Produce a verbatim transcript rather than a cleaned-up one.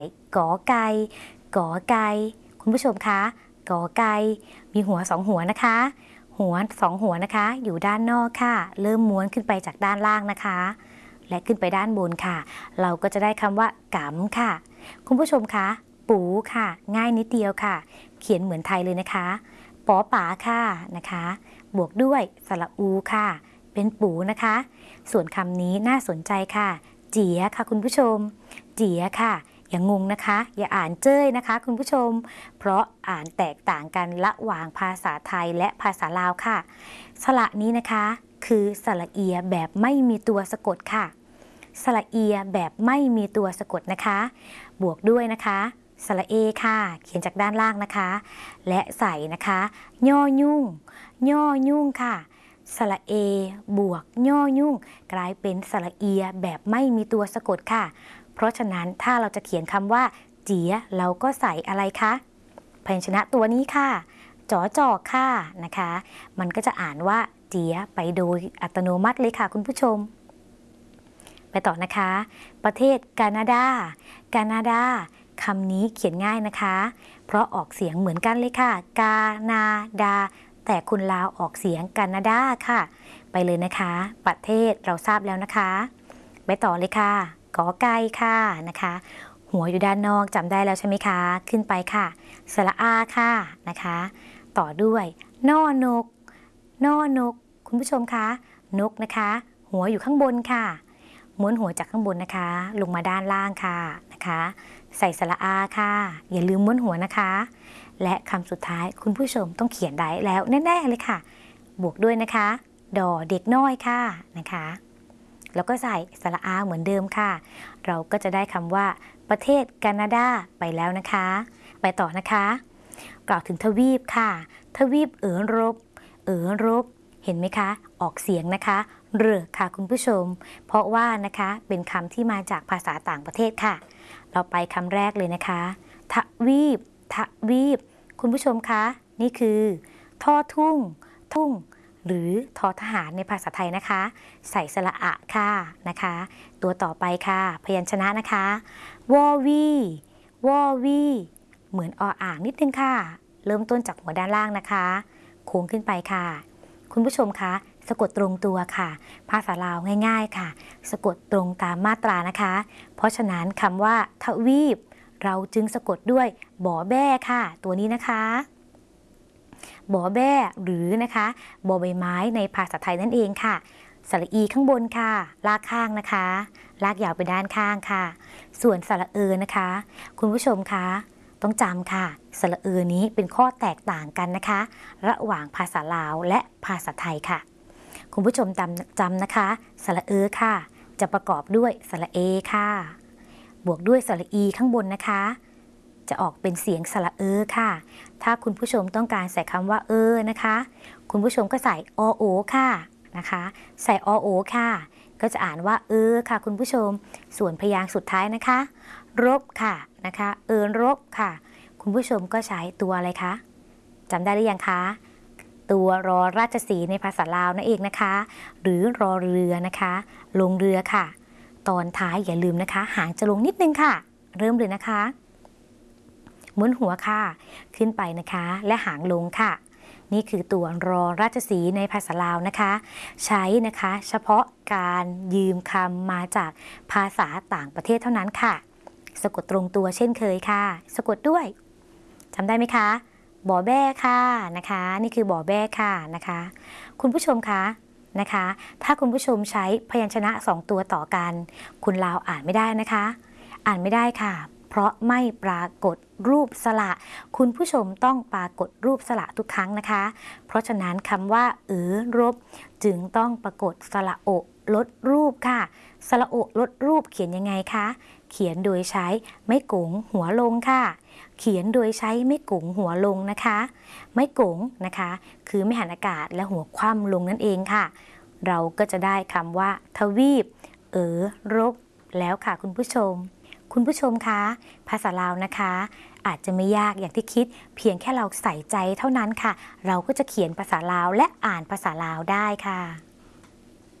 กอไก่กอไก่คุณผู้ชมคะกอไก่มีหัวสองหัวนะคะหัวสองหัวนะคะอยู่ด้านนอกค่ะเริ่มม้วนขึ้นไปจากด้านล่างนะคะและขึ้นไปด้านบนค่ะเราก็จะได้คำว่ากำค่ะคุณผู้ชมคะปูค่ะง่ายนิดเดียวค่ะเขียนเหมือนไทยเลยนะคะปอป๋าค่ะนะคะบวกด้วยสระอูค่ะเป็นปูนะคะส่วนคำนี้น่าสนใจค่ะเจี๋ยค่ะคุณผู้ชมเจี๋ยค่ะอย่างงงนะคะอย่าอ่านเจ้ยนะคะคุณผู้ชมเพราะอ่านแตกต่างกันระหว่างภาษาไทยและภาษาลาวค่ะสระนี้นะคะคือสระเอียแบบไม่มีตัวสะกดค่ะสระเอียแบบไม่มีตัวสะกดนะคะบวกด้วยนะคะสระเอค่ะเขียนจากด้านล่างนะคะและใส่นะคะย่อยุ่งย่อยุ่งค่ะสระเอบวกย่อยุ่งกลายเป็นสระเอียแบบไม่มีตัวสะกดค่ะเพราะฉะนั้นถ้าเราจะเขียนคำว่าเจี๋ยเราก็ใส่อะไรคะพยัญชนะตัวนี้ค่ะจอจอกค่ะนะคะมันก็จะอ่านว่าเจี๋ยไปโดยอัตโนมัติเลยค่ะคุณผู้ชมไปต่อนะคะประเทศแคนาดาแคนาดาคำนี้เขียนง่ายนะคะเพราะออกเสียงเหมือนกันเลยค่ะกานาดาแต่คุณลาวออกเสียงแคนาดาค่ะไปเลยนะคะประเทศเราทราบแล้วนะคะไปต่อเลยค่ะกอไก่ค่ะนะคะหัวอยู่ด้านนอกจำได้แล้วใช่ไหมคะขึ้นไปค่ะสระอาค่ะนะคะต่อด้วยนอนกนอนกคุณผู้ชมคะนกนะคะหัวอยู่ข้างบนค่ะม้วนหัวจากข้างบนนะคะลงมาด้านล่างค่ะนะคะใส่สระอาค่ะอย่าลืมม้วนหัวนะคะและคำสุดท้ายคุณผู้ชมต้องเขียนได้แล้วแน่ๆเลยค่ะบวกด้วยนะคะดอเด็กน้อยค่ะนะคะแล้วก็ใส่สระอาเหมือนเดิมค่ะเราก็จะได้คำว่าประเทศแคนาดาไปแล้วนะคะไปต่อนะคะกล่าวถึงทวีปค่ะทวีปเอ๋อรบเอ๋อรบเห็นไหมคะออกเสียงนะคะเรอค่ะคุณผู้ชมเพราะว่านะคะเป็นคำที่มาจากภาษาต่างประเทศค่ะเราไปคำแรกเลยนะคะทวีปทวีปคุณผู้ชมคะนี่คือท่อทุ่งทุ่งหรือทอทหารในภาษาไทยนะคะใส่สระอะค่ะนะคะตัวต่อไปค่ะพยัญชนะนะคะวอวีวอวีเหมือนออ่างนิดนึงค่ะเริ่มต้นจากหัวด้านล่างนะคะโค้งขึ้นไปค่ะคุณผู้ชมคะสะกดตรงตัวค่ะภาษาลาวง่ายๆค่ะสะกดตรงตามมาตรานะคะเพราะฉะนั้นคำว่าทวีปเราจึงสะกดด้วยบอแบ้ค่ะตัวนี้นะคะบอแบ้หรือนะคะบอใบไม้ในภาษาไทยนั่นเองค่ะสระอีข้างบนค่ะลากข้างนะคะลากยาวไปด้านข้างค่ะส่วนสระเออนะคะคุณผู้ชมคะต้องจำค่ะสระเออนี้เป็นข้อแตกต่างกันนะคะระหว่างภาษาลาวและภาษาไทยค่ะคุณผู้ชมจำจำนะคะสระเออค่ะจะประกอบด้วยสระเอค่ะบวกด้วยสระอีข้างบนนะคะจะออกเป็นเสียงสระเออค่ะถ้าคุณผู้ชมต้องการใส่คำว่าเออนะคะคุณผู้ชมก็ใส่อโอค่ะนะคะใส่อโอค่ะก็จะอ่านว่าเออค่ะคุณผู้ชมส่วนพยางค์สุดท้ายนะคะรบค่ะนะคะเออรบค่ะคุณผู้ชมก็ใช้ตัวอะไรคะจำได้หรือยังคะตัวรอราชสีห์ในภาษาลาวนั่นเองนะคะหรือรอเรือนะคะลงเรือค่ะตอนท้ายอย่าลืมนะคะหางจะลงนิดนึงค่ะเริ่มเลยนะคะม้วนหัวค่ะขึ้นไปนะคะและหางลงค่ะนี่คือตัวรอราชสีห์ในภาษาลาวนะคะใช้นะคะเฉพาะการยืมคำมาจากภาษาต่างประเทศเท่านั้นค่ะสะกดตรงตัวเช่นเคยค่ะสะกดด้วยจำได้ไหมคะบอแบ้ค่ะนะคะนี่คือบอแบ้ค่ะนะคะคุณผู้ชมคะนะคะถ้าคุณผู้ชมใช้พยัญชนะสองตัวต่อกันคุณลาวอ่านไม่ได้นะคะอ่านไม่ได้ค่ะเพราะไม่ปรากฏรูปสระคุณผู้ชมต้องปรากฏรูปสระทุกครั้งนะคะเพราะฉะนั้นคำว่าเออรบจึงต้องปรากฏสระโอลดรูปค่ะสระโอลดรูปเขียนยังไงคะเขียนโดยใช้ไม้กงหัวลงค่ะเขียนโดยใช้ไม้กงหัวลงนะคะไม้กงนะคะคือไม่หันอากาศและหัวคว่ำลงนั่นเองค่ะเราก็จะได้คำว่าทวีปเออรบแล้วค่ะคุณผู้ชมคุณผู้ชมคะภาษาลาวนะคะอาจจะไม่ยากอย่างที่คิดเพียงแค่เราใส่ใจเท่านั้นค่ะเราก็จะเขียนภาษาลาวและอ่านภาษาลาวได้ค่ะ